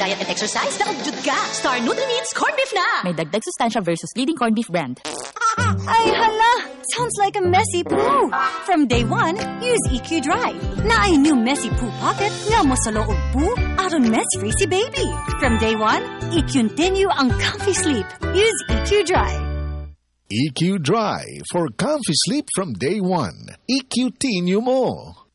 diet and exercise, daog jud ka. Star Nutri-Meats Corned Beef na! May dagdag sustansya versus leading corned beef brand. Ay, hala! Sounds like a messy poo. From day one, use EQ Dry. Na ay new messy poo pocket nga mo sa loob poo, aron mess-free si baby. From day one, i-continue ang comfy sleep. Use EQ Dry. EQ Dry for comfy sleep from day one. EQ Tinyo mo.